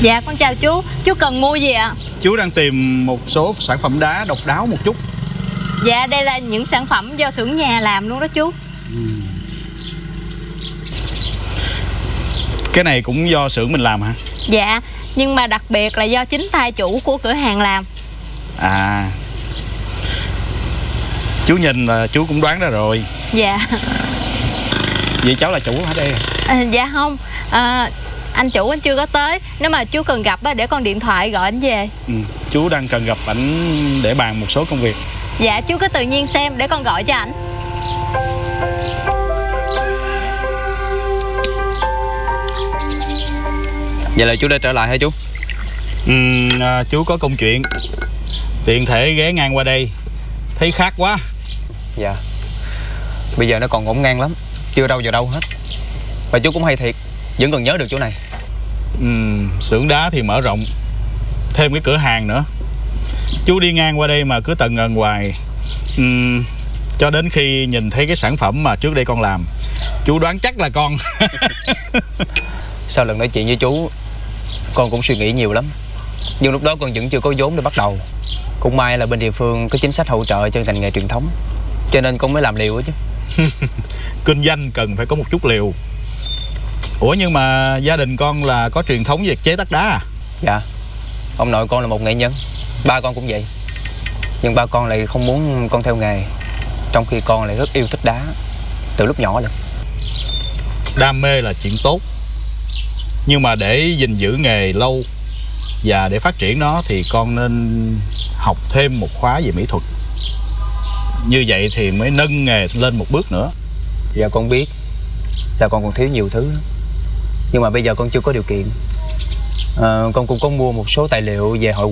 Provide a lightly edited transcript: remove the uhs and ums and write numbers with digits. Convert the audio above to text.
Dạ con chào chú cần mua gì ạ? Chú đang tìm một số sản phẩm đá độc đáo một chút. Dạ đây là những sản phẩm do xưởng nhà làm luôn đó chú. Cái này cũng do xưởng mình làm hả? Dạ, nhưng mà đặc biệt là do chính tay chủ của cửa hàng làm. À, chú nhìn là chú cũng đoán ra rồi. Dạ. Vậy cháu là chủ hả đây? Dạ không, anh chủ anh chưa có tới. Nếu mà chú cần gặp để con điện thoại gọi anh về. Chú đang cần gặp ảnh để bàn một số công việc. Dạ chú cứ tự nhiên xem để con gọi cho ảnh. Vậy là chú đã trở lại hả chú? Chú có công chuyện, tiện thể ghé ngang qua đây, thấy khác quá. Dạ. Bây giờ nó còn ngổn ngang lắm, chưa đâu vào đâu hết. Và chú cũng hay thiệt, vẫn còn nhớ được chỗ này. Xưởng đá thì mở rộng, thêm cái cửa hàng nữa. Chú đi ngang qua đây mà cứ tần ngần hoài, cho đến khi nhìn thấy cái sản phẩm mà trước đây con làm, chú đoán chắc là con. Sau lần nói chuyện với chú, con cũng suy nghĩ nhiều lắm. Nhưng lúc đó con vẫn chưa có vốn để bắt đầu. Cũng may là bên địa phương có chính sách hỗ trợ cho ngành nghề truyền thống, cho nên con mới làm liều chứ. Kinh doanh cần phải có một chút liều. Ủa nhưng mà gia đình con là có truyền thống về chế tác đá à? Dạ. Ông nội con là một nghệ nhân, ba con cũng vậy. Nhưng ba con lại không muốn con theo nghề, trong khi con lại rất yêu thích đá từ lúc nhỏ rồi. Đam mê là chuyện tốt, nhưng mà để gìn giữ nghề lâu và để phát triển nó thì con nên học thêm một khóa về mỹ thuật. Như vậy thì mới nâng nghề lên một bước nữa. Dạ con biết là con còn thiếu nhiều thứ, nhưng mà bây giờ con chưa có điều kiện. Con cũng có mua một số tài liệu về hội